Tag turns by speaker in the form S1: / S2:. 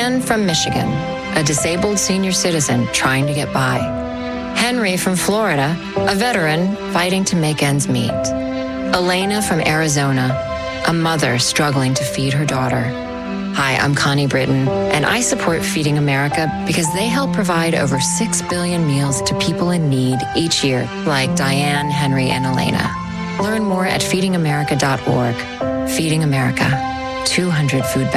S1: Anne from Michigan, a disabled senior citizen trying to get by. Henry from Florida, a veteran fighting to make ends meet. Elena from Arizona, a mother struggling to feed her daughter. Hi, I'm Connie Britton, and I support Feeding America because they help provide over 6 billion meals to people in need each year, like Diane, Henry, and Elena. Learn more at feedingamerica.org. Feeding America, 200 food banks.